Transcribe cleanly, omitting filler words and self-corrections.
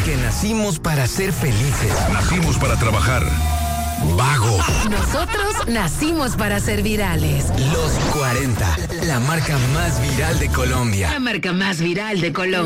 Porque nacimos para ser felices. Nacimos para trabajar. Vagos. Nosotros nacimos para ser virales. Los 40, la marca más viral de Colombia. La marca más viral de Colombia.